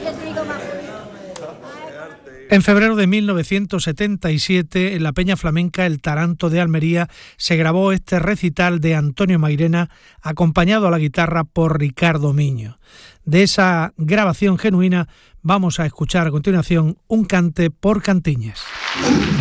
En febrero de 1977, en la Peña Flamenca El Taranto de Almería, se grabó este recital de Antonio Mairena, acompañado a la guitarra por Ricardo Miño. De esa grabación genuina vamos a escuchar a continuación un cante por Cantiñas.